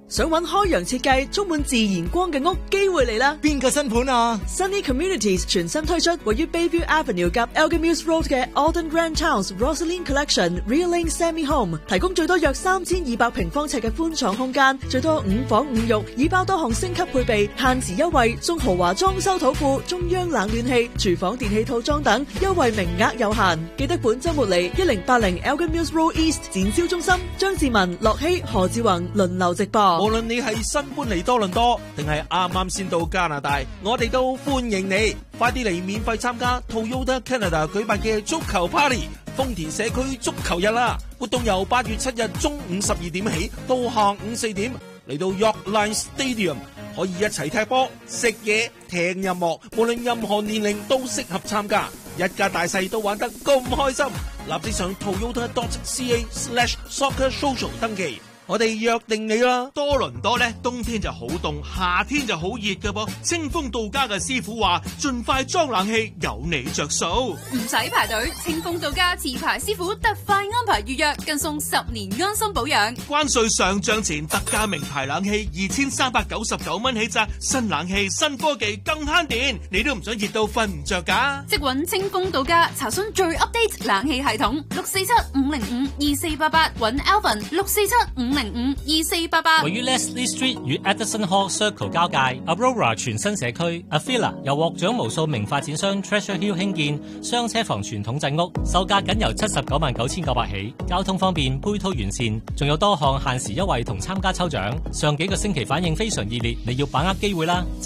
想揾開揚設計、充滿自然光嘅屋，機會嚟啦！ 邊個新盤啊 ？Sunny Communities 全新推出位於 Bayview Avenue 及 Elgin Mills Road 嘅 Alden Grand Towns Rosaline Collection Realing Semi Home， 提供最多約3200平方尺嘅寬敞空間，最多5房5浴，已包多項升級配備，限時優惠，送豪華裝修土庫、中央冷暖氣、廚房電器套裝等，優惠名額有限。記得本週末嚟1080 Elgin Mills Road East 展銷中心，張志文、樂希、何志宏輪流直播。 無論你係新搬嚟多倫多，定係啱啱先到加拿大，我哋都歡迎你。快啲嚟免費參加 Toyota Canada 舉辦嘅足球 Party， 豐田社區足球日啦！活動由8月7日中午12點起到下午4點，嚟到 York Line Stadium， 可以一齊踢波、食嘢、聽音樂，無論任何年齡都適合參加，一家大細都玩得咁開心。立即上 toyota.ca/soccersocial 登記。我哋約定你啦！ 多倫多咧，冬天就好凍，夏天就好熱㗎噃。清風到家嘅師傅話，盡快裝冷氣，有你着數， 唔使排隊。清風到家持牌師傅特快安排預約，更送10年安心保養。 關稅上漲前，特價名牌冷氣2399蚊起咋，新冷氣新科技更慳電，你都唔想熱到瞓唔着㗎？ 即搵清風到家，查詢最 update 冷氣系統，647-505-2488，搵 Alvin 647-505-2488。 位於 Leslie Street 與 Edison Hall Circle 交界 Aurora 全新社區 Avila 由獲獎無數名發展商 Treasure Hill 興建雙車房傳統鎮屋，售價僅由799900起，交通方便，配套完善，仲有多項限時優惠同參加抽獎。上幾個星期反應非常熱烈，你要把握機會啦！